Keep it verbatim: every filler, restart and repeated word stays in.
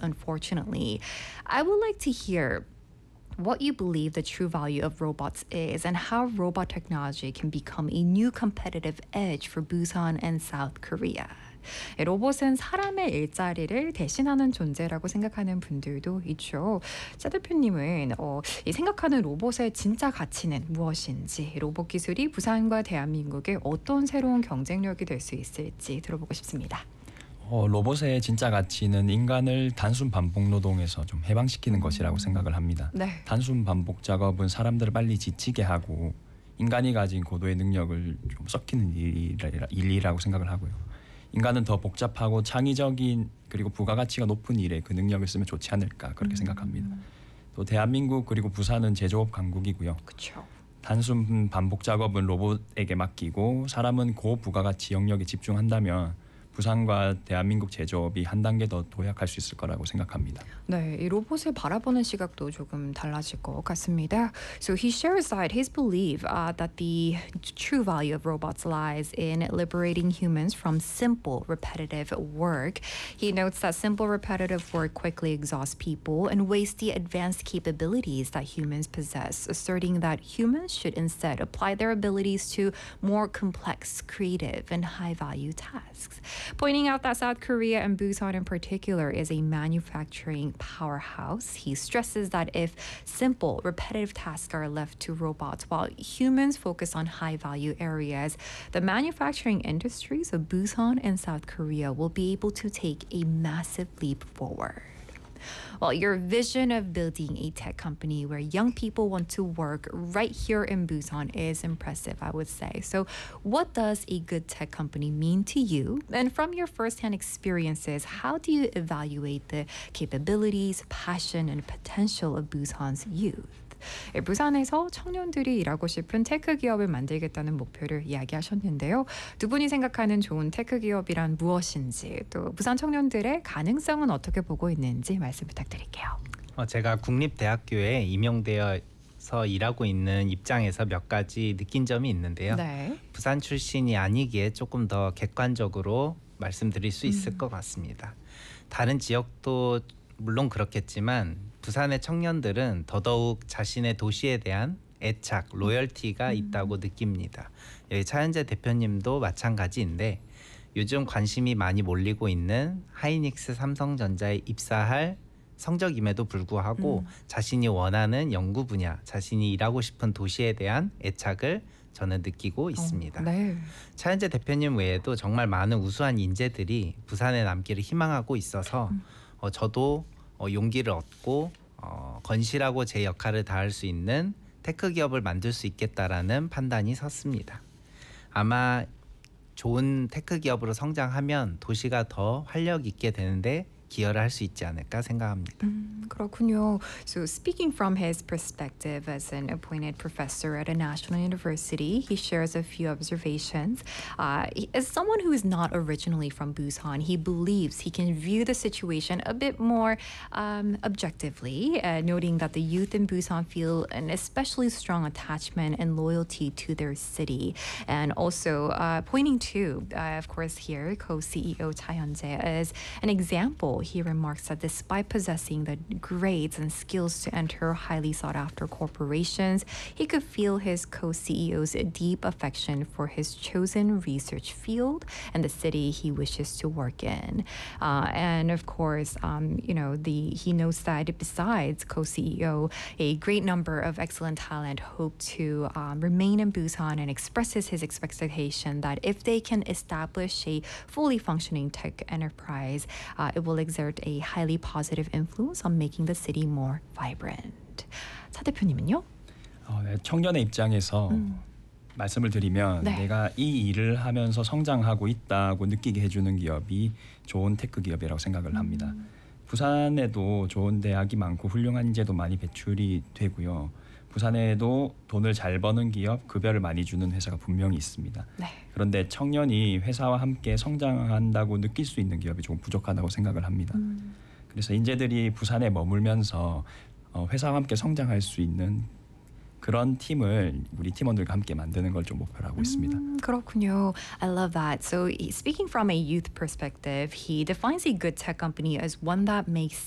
unfortunately. I would like to hear what you believe the true value of robots is and how robot technology can become a new competitive edge for Busan and South Korea. 로봇은 사람의 일자리를 대신하는 존재라고 생각하는 분들도 있죠. 차 대표님은 어, 이 생각하는 로봇의 진짜 가치는 무엇인지, 로봇 기술이 부산과 대한민국에 어떤 새로운 경쟁력이 될 수 있을지 들어보고 싶습니다. 어, 로봇의 진짜 가치는 인간을 단순 반복 노동에서 좀 해방시키는 것이라고 생각을 합니다. 네. 단순 반복 작업은 사람들을 빨리 지치게 하고 인간이 가진 고도의 능력을 좀 썩히는 일이라, 일이라고 생각을 하고요. 인간은 더 복잡하고 창의적인 그리고 부가가치가 높은 일에 그 능력을 쓰면 좋지 않을까 그렇게 음. 생각합니다. 또 대한민국 그리고 부산은 제조업 강국이고요. 그렇죠. 단순 반복 작업은 로봇에게 맡기고 사람은 고부가가치 영역에 집중한다면 부산과 대한민국 제조업이 한 단계 더 도약할 수 있을 거라고 생각합니다. 네, 이 로봇을 바라보는 시각도 조금 달라질 것 같습니다. So he shares that his belief uh, that the true value of robots lies in liberating humans from simple, repetitive work. He notes that simple, repetitive work quickly exhausts people and wastes the advanced capabilities that humans possess, asserting that humans should instead apply their abilities to more complex, creative, and high-value tasks. Pointing out that South Korea and Busan in particular is a manufacturing powerhouse, he stresses that if simple, repetitive tasks are left to robots while humans focus on high-value areas, the manufacturing industries of Busan and South Korea will be able to take a massive leap forward. Well, your vision of building a tech company where young people want to work right here in Busan is impressive, I would say. So what does a good tech company mean to you? And from your firsthand experiences, how do you evaluate the capabilities, passion, and potential of Busan's youth? 부산에서 청년들이 일하고 싶은 테크 기업을 만들겠다는 목표를 이야기하셨는데요. 두 분이 생각하는 좋은 테크 기업이란 무엇인지, 또 부산 청년들의 가능성은 어떻게 보고 있는지 말씀 부탁드릴게요. 어, 제가 국립대학교에 임용되어서 일하고 있는 입장에서 몇 가지 느낀 점이 있는데요. 네. 부산 출신이 아니기에 조금 더 객관적으로 말씀드릴 수 있을 음. 것 같습니다. 다른 지역도 물론 그렇겠지만 부산의 청년들은 더더욱 자신의 도시에 대한 애착, 로열티가 음. 있다고 느낍니다. 여기 차현재 대표님도 마찬가지인데 요즘 관심이 많이 몰리고 있는 하이닉스 삼성전자에 입사할 성적임에도 불구하고 음. 자신이 원하는 연구 분야, 자신이 일하고 싶은 도시에 대한 애착을 저는 느끼고 있습니다. 어, 네. 차현재 대표님 외에도 정말 많은 우수한 인재들이 부산에 남기를 희망하고 있어서 음. 어, 저도 어, 용기를 얻고 어, 건실하고 제 역할을 다할 수 있는 테크 기업을 만들 수 있겠다라는 판단이 섰습니다. 아마 좋은 테크 기업으로 성장하면 도시가 더 활력 있게 되는데 기여를 할 수 있지 않을까 생각합니다. 음, 그렇군요. So speaking from his perspective as an appointed professor at a national university, he shares a few observations. Uh, he, as someone who is not originally from Busan, he believes he can view the situation a bit more um, objectively, uh, noting that the youth in Busan feel an especially strong attachment and loyalty to their city. And also uh, pointing to, uh, of course, here, co-C E O Cha Hyun-jae as an example. He remarks that despite possessing the grades and skills to enter highly sought-after corporations, he could feel his co-C E O's deep affection for his chosen research field and the city he wishes to work in. Uh, and of course, um, you know, the he notes that besides co-C E O, a great number of excellent talent hope to um, remain in Busan, and expresses his expectation that if they can establish a fully functioning tech enterprise, uh, it will exert a highly positive influence on making the city more vibrant. 차 대표님은요? 어, 네, 청년의 입장에서 음. 말씀을 드리면 네. 내가 이 일을 하면서 성장하고 있다고 느끼게 해주는 기업이 좋은 테크 기업이라고 생각을 합니다. 음. 부산에도 좋은 대학이 많고 훌륭한 인재도 많이 배출이 되고요. 부산에도 돈을 잘 버는 기업, 급여를 많이 주는 회사가 분명히 있습니다. 네. 그런데 청년이 회사와 함께 성장한다고 느낄 수 있는 기업이 조금 부족하다고 생각을 합니다. 음. 그래서 인재들이 부산에 머물면서 회사와 함께 성장할 수 있는 그런 팀을 우리 팀원들과 함께 만드는 걸 좀 목표로 하고 있습니다. 음, 그렇군요. I love that. So speaking from a youth perspective, he defines a good tech company as one that makes